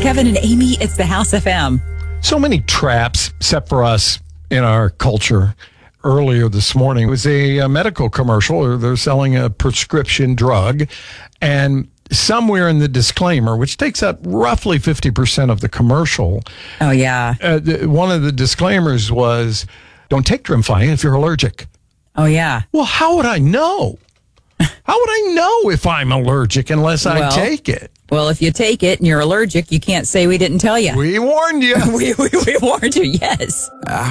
Kevin and Amy. It's the House FM. So many traps, except for us in our culture. Earlier this morning was a medical commercial. They're selling a prescription drug, and somewhere in the disclaimer, which takes up roughly 50% of the commercial. Oh, yeah. One of the disclaimers was, don't take Tremfya if you're allergic. Oh, yeah. Well, how would I know? How would I know if I'm allergic unless I take it? Well, if you take it and you're allergic, you can't say we didn't tell you. We warned you. We warned you, yes.